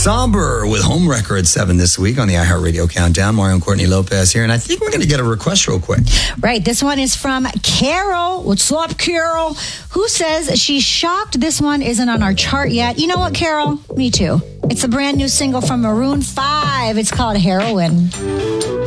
Somber with Homewrecker at 7 this week on the iHeartRadio Countdown. Mario and Courtney Lopez here, and I think we're going to get a request real quick. Right, this one is from Carol. What's up, Carol? Who says she's shocked this one isn't on our chart yet. You know what, Carol? Me too. It's a brand new single from Maroon 5. It's called Heroin.